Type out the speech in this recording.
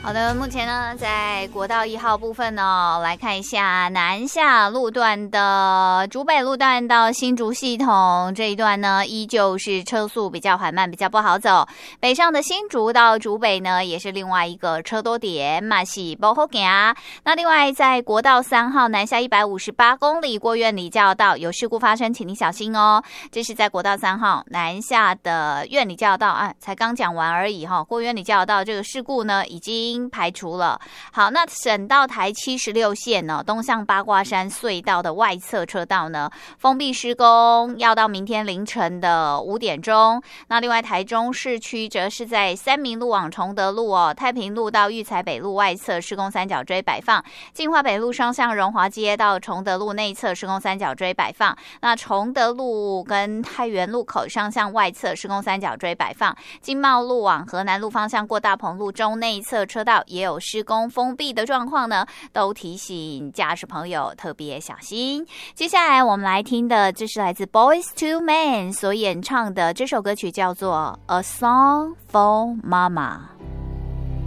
好的，目前呢，在国道1号部分呢，来看一下南下路段的竹北路段到新竹系统这一段呢，依旧是车速比较缓慢，比较不好走。北上的新竹到竹北呢，也是另外一个车多点，嘛是不好行。那另外在国道3号南下158公里过苑里交流道有事故发生，请你小心哦。这是在国道3号南下的苑里交流道啊，才刚讲完而已哈。过苑里交流道这个事故呢，已经排除了。好，那省道台76线呢，东向八卦山隧道的外侧车道呢，封闭施工，要到明天凌晨的5点钟。那另外台中市区则是在三民路往崇德路太平路到育才北路外侧施工三角锥摆放，进化北路双向荣华街到崇德路内侧施工三角锥摆放，那崇德路跟太原路口上向外侧施工三角锥摆放，经贸路往河南路方向过大鹏路中内侧车道也有施工封闭的状况呢，都提醒驾驶朋友特别小心。接下来我们来听的，这是来自 Boyz II Men 所演唱的这首歌曲，叫做 A Song for Mama。